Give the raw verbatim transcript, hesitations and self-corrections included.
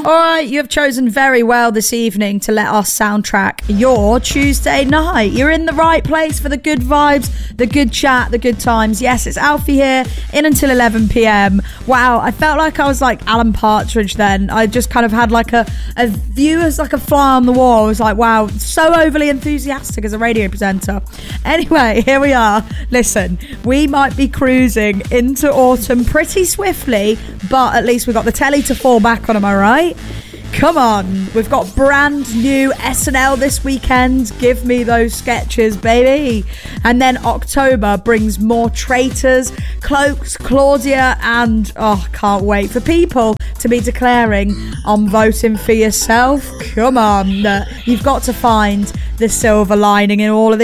All right, you have chosen very well this evening to let us soundtrack your Tuesday night. You're in the right place for the good vibes, the good chat, the good times. Yes, it's Alfie here, in until eleven p.m. Wow, I felt like I was like Alan Partridge then. I just kind of had like a, a view as like a fly on the wall. I was like, wow, so overly enthusiastic as a radio presenter. Anyway, here we are. Listen, we might be cruising into autumn pretty swiftly, but at least we've got the telly to fall back on, am I right? Come on, we've got brand new S N L this weekend. Give me those sketches, baby. And then October brings more Traitors, Cloaks, Claudia, and oh, can't wait for people to be declaring on Voting for Yourself. Come on, you've got to find the silver lining in all of